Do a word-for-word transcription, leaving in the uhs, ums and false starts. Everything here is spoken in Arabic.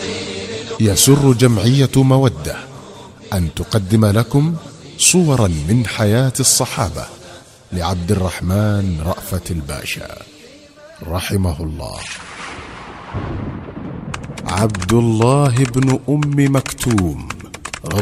يسر جمعية مودة أن تقدم لكم صورا من حياة الصحابة لعبد الرحمن رأفت الباشا رحمه الله. عبد الله بن أم مكتوم